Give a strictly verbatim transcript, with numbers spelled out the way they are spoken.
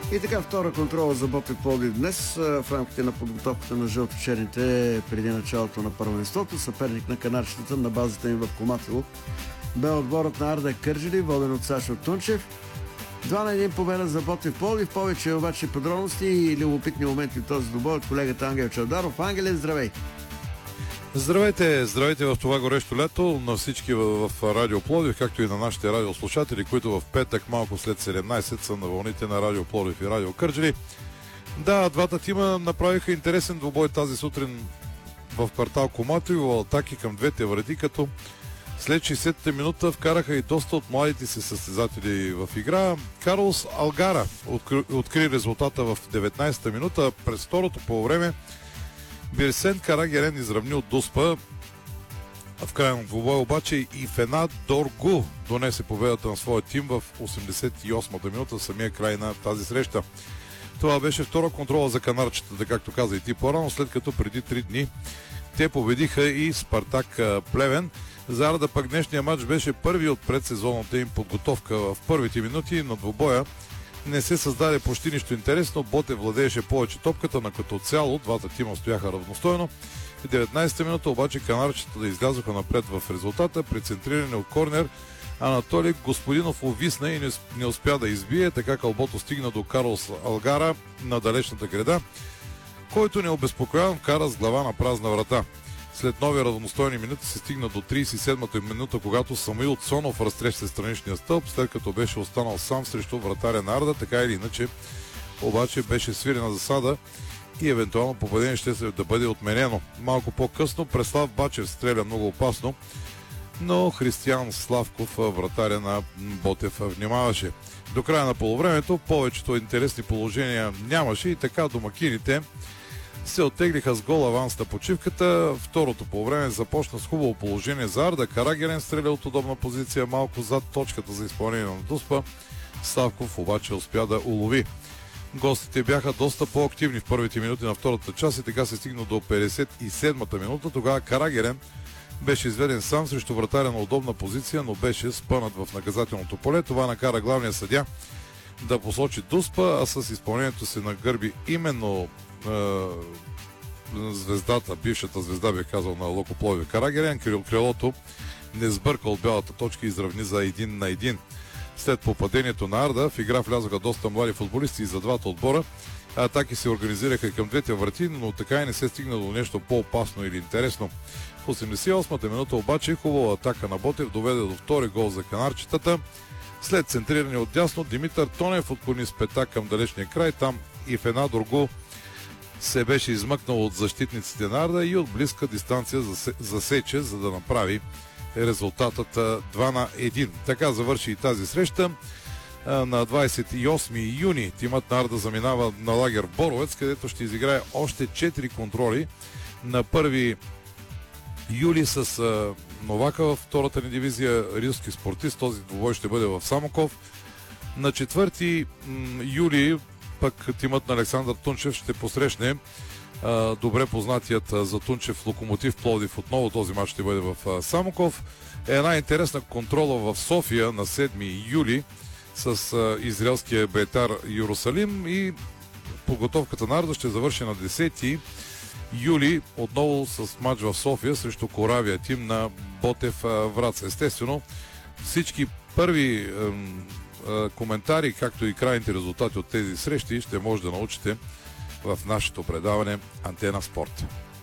И така, втора контрола за Ботев Пловдив днес в рамките на подготовката на жълто-черните преди началото на първенството. Съперник на канарчетата на базата им в Коматево бе отборът на Арда Кърджали, воден от Сашо Тунчев. Два на един победа за Ботев Пловдив. Повече обаче подробности и любопитни моменти в този добой от колегата Ангел Чавдаров. Ангеле, здравей! Здравейте, здравейте в това горещо лято на всички в, в Радио Пловдив, както и на нашите радиослушатели, които в петък, малко след седемнайсет, са на вълните на Радио Пловдив и Радио Кърджали. Да, двата тима направиха интересен двубой тази сутрин в квартал Коматево, атаки към двете вради, като след шейсетата минута вкараха и доста от младите си състезатели в игра. Карлос Алгара откри, откри резултата в деветнайсета минута. През второто полувреме Бирсен Карагерен изравни от Дуспа. В края на двубой обаче и Фена Доргу донесе победата на своя тим в осемдесет и осмата минута, самия край на тази среща. Това беше втора контрола за канарчетата, както каза и ти по-рано, след като преди три дни те победиха и Спартак Плевен. За Арда пък днешния матч беше първи от предсезонната им подготовка. В първите минути на двубоя не се създаде почти нищо интересно. Ботев владееше повече топката, но като цяло двата тима стояха равностойно. В деветнайсета минута обаче канарчета да излязоха напред в резултата. При центриране от корнер Анатолий Господинов увисна и не успя да избие. Така кълбото стигна до Карлос Алгара на далечната града, който необезпокояван кара с глава на празна врата. След нови равностойни минути се стигна до трийсет и седмата минута, когато Самуил Цонов разтреща страничния стълб, след като беше останал сам срещу вратаря на Арда. Така или иначе обаче беше свирена засада и евентуално попадение ще се да бъде отменено. Малко по-късно Преслав Бачев стреля много опасно, но Християн Славков, вратаря на Ботев, внимаваше. До края на полувремето повечето интересни положения нямаше и така домакините се оттеглиха с гол аванс на почивката. Второто полувреме започна с хубаво положение за Арда. Карагерен стреля от удобна позиция малко зад точката за изпълнение на Дуспа. Славков обаче успя да улови. Гостите бяха доста по-активни в първите минути на втората част и така се стигна до петдесет и седмата минута. Тогава Карагерен беше изведен сам срещу вратаря на удобна позиция, но беше спънат в наказателното поле. Това накара главния съдия да посочи Дуспа, а с изпълнението се нагърби именно звездата, бившата звезда, бих казал, на Локо Пловдив Карагерен. Крилото не сбърка от бялата точка и изравни за един на един. След попадението на Арда в игра влязоха доста млади футболисти и за двата отбора. Атаки се организираха към двете врати, но така и не се стигна до нещо по-опасно или интересно. В осемдесет и осмата минута обаче хубава атака на Ботев доведе до втори гол за канарчетата. След центриране от дясно Димитър Тонев отклони с пета към далечния край. Там и Фена Доргу се беше измъкнал от защитниците на Арда и от близка дистанция засече, за да направи резултатът два на един. Така завърши и тази среща. На двайсет и осми юни тимът на Арда заминава на лагер Боровец, където ще изиграе още четири контроли. На първи юли с новака във втората ни дивизия рилски спортист. Този двубой ще бъде в Самоков. На четвърти юли пък тимът на Александър Тунчев ще посрещне а, добре познатият за Тунчев Локомотив Пловдив. Отново този матч ще бъде в а, Самоков. Една интересна контрола в София на седми юли с а, израелския Бейтар Йерусалим и подготовката на Арда ще завърши на десети юли отново с матч в София срещу Коравия, тим на Ботев а, Враца. Естествено, всички първи а, коментари, както и крайните резултати от тези срещи ще може да научите в нашето предаване Антена Спорт.